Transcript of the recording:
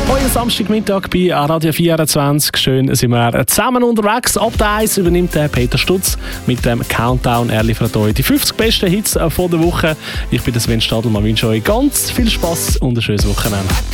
Heute Samstagmittag bei Radio 24. Schön sind wir zusammen unterwegs. Ab der 1 übernimmt der Peter Stutz mit dem Countdown. Er liefert euch die 50 besten Hits von der Woche. Ich bin Sven Stadelmann, wünsche euch ganz viel Spass und ein schönes Wochenende.